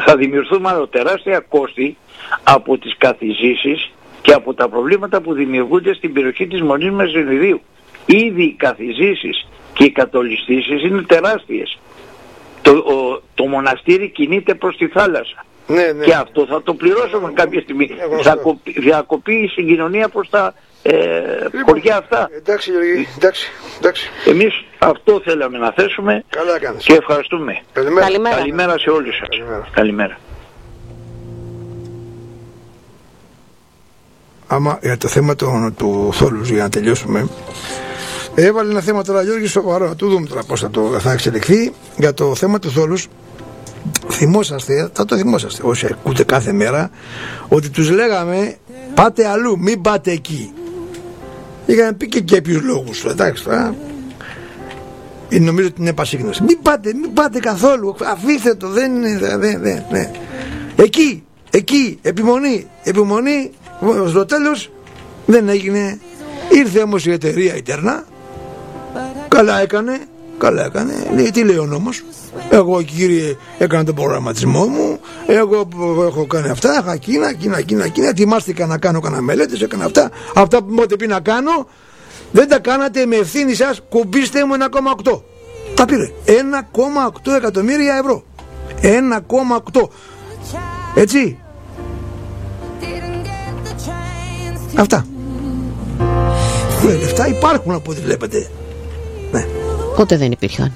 θα δημιουργηθούν μάλλον τεράστια κόστη από τις καθιζήσεις και από τα προβλήματα που δημιουργούνται στην περιοχή της Μονής Μεσενιδίου. Ήδη οι καθιζήσεις και οι κατολιστήσεις είναι τεράστιες. Το μοναστήρι κινείται προς τη θάλασσα. Ναι. Και αυτό θα το πληρώσουμε κάποια στιγμή. Θα διακοπεί η συγκοινωνία προς τα χωριά αυτά. Εντάξει Γιώργη, εντάξει. Εμείς αυτό θέλαμε να θέσουμε. Καλά κάνεις. Και ευχαριστούμε. Καλημέρα σε όλους σας. Καλημέρα. Άμα για το θέμα του θόλους, για να τελειώσουμε, έβαλε ένα θέμα τώρα Γιώργη σοβαρό, να του δούμε τώρα πώς θα εξελιχθεί. Για το θέμα του θόλους, θυμόσαστε, θα το θυμόσαστε όσοι ακούτε κάθε μέρα, ότι τους λέγαμε πάτε αλλού, μην πάτε εκεί. Είχαν πει και κάποιους λόγους, εντάξει τώρα. Νομίζω ότι είναι επασύγνωση. Μην πάτε καθόλου, αφήστε το, δεν είναι, ναι. Εκεί, επιμονή, στο τέλος δεν έγινε. Ήρθε όμως η εταιρεία η Τέρνα, καλά έκανε, λέει, τι λέει ο νόμος, εγώ κύριε έκανα τον προγραμματισμό μου, εγώ έχω κάνει αυτά, είχα εκείνα, ετοιμάστηκα να κάνω κανένα μελέτες, έκανα αυτά που μότε πει να κάνω, δεν τα κάνατε με ευθύνη σας, κουμπίστε μου 1,8. Τα πήρε 1,8 εκατομμύρια ευρώ, 1,8, έτσι. Αυτά λεφτά υπάρχουν από ό,τι βλέπετε. Ναι. Πότε δεν υπήρχαν.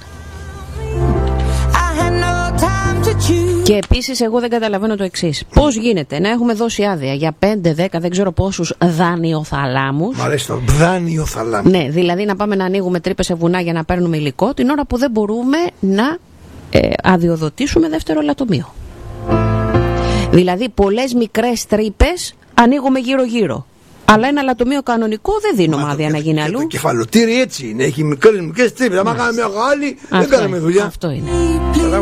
Και επίσης εγώ δεν καταλαβαίνω το εξής. Πώς γίνεται να έχουμε δώσει άδεια για 5, 10, δεν ξέρω πόσους δανειοθαλάμους. Μ' αρέσει το δανειοθαλάμους. Ναι, δηλαδή να πάμε να ανοίγουμε τρύπες σε βουνά για να παίρνουμε υλικό, την ώρα που δεν μπορούμε να αδειοδοτήσουμε δεύτερο λατομείο. Δηλαδή πολλές μικρές τρύπες ανοίγουμε γύρω-γύρω. Αλλά ένα λατομείο κανονικό δεν δίνουμε άδεια να γίνει αλλού. Το κεφαλοτήρι έτσι είναι, έχει μικρές τρύπες. Αν κάνουμε μεγάλη, δεν κάνουμε δουλειά. Αυτό είναι.